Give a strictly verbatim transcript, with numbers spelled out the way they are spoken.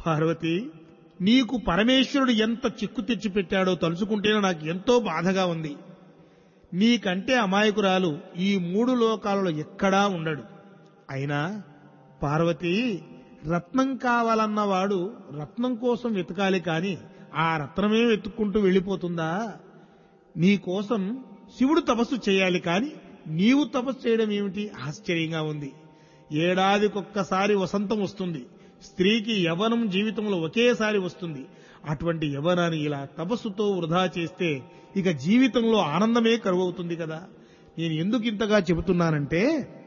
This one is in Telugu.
పార్వతి, నీకు పరమేశ్వరుడు ఎంత చిక్కు తెచ్చిపెట్టాడో తలుచుకుంటేనే నాకు ఎంతో బాధగా ఉంది. నీకంటే అమాయకురాలు ఈ మూడు లోకాలలో ఎక్కడా ఉండడు. అయినా పార్వతి, రత్నం కావాలన్నవాడు రత్నం కోసం వెతకాలి కాని ఆ రత్నమే వెతుక్కుంటూ వెళ్ళిపోతుందా? నీకోసం శివుడు తపస్సు చేయాలి కాని నీవు తపస్సు చేయడం ఏమిటి? ఆశ్చర్యంగా ఉంది. ఏడాదికొక్కసారి వసంతం వస్తుంది. స్త్రీకి యవ్వనం జీవితంలో ఒకేసారి వస్తుంది. అటువంటి యవ్వనాన్ని ఇలా తపస్సుతో వృధా చేస్తే ఇక జీవితంలో ఆనందమే కరువవుతుంది కదా. నేను ఎందుకు ఇంతగా చెబుతున్నానంటే,